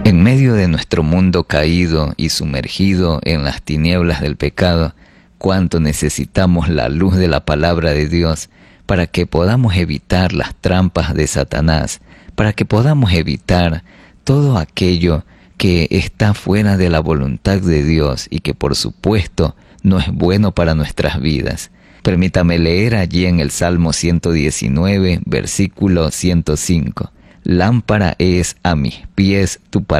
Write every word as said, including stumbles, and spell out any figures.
En medio de nuestro mundo caído y sumergido en las tinieblas del pecado, cuánto necesitamos la luz de la palabra de Dios para que podamos evitar las trampas de Satanás, para que podamos evitar todo aquello que está fuera de la voluntad de Dios y que por supuesto no es bueno para nuestras vidas. Permítame leer allí en el Salmo ciento diecinueve, versículo ciento cinco. Lámpara es a mis pies tu palabra.